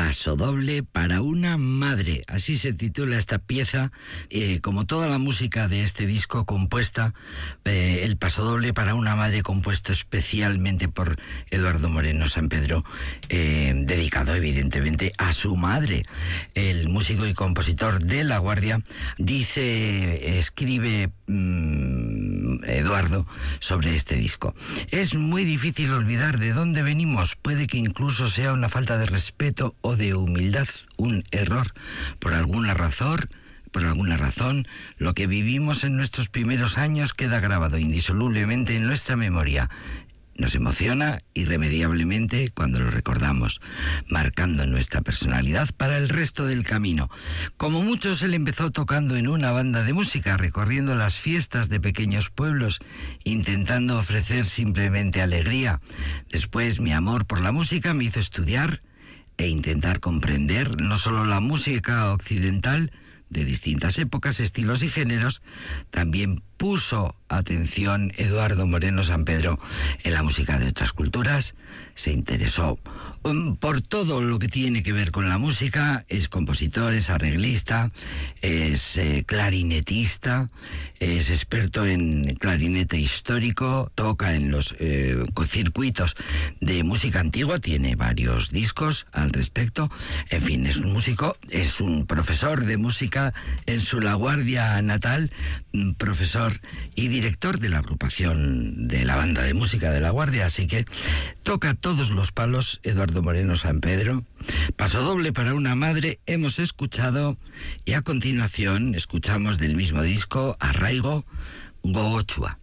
Pasodoble para una madre, así se titula esta pieza, como toda la música de este disco compuesta, el Pasodoble para una madre compuesto especialmente por Eduardo Moreno Sampedro, dedicado evidentemente a su madre. El músico y compositor de La Guardia escribe Eduardo sobre este disco: es muy difícil olvidar de dónde venimos, puede que incluso sea una falta de respeto o de humildad, un error. Por alguna razón, lo que vivimos en nuestros primeros años queda grabado indisolublemente en nuestra memoria. Nos emociona irremediablemente cuando lo recordamos, marcando nuestra personalidad para el resto del camino. Como muchos, él empezó tocando en una banda de música, recorriendo las fiestas de pequeños pueblos, intentando ofrecer simplemente alegría. Después, mi amor por la música me hizo estudiar e intentar comprender no solo la música occidental de distintas épocas, estilos y géneros, también puso atención Eduardo Moreno Sampedro en la música de otras culturas, se interesó por todo lo que tiene que ver con la música, es compositor, es arreglista, es clarinetista, es experto en clarinete histórico, toca en los circuitos de música antigua, tiene varios discos al respecto, en fin, es un músico, es un profesor de música en su La Guardia natal, profesor y director de la agrupación de la banda de música de La Guardia, así que toca todos los palos Eduardo Moreno Sampedro. Pasodoble para una madre hemos escuchado, y a continuación escuchamos del mismo disco Arraigo, Gogochua.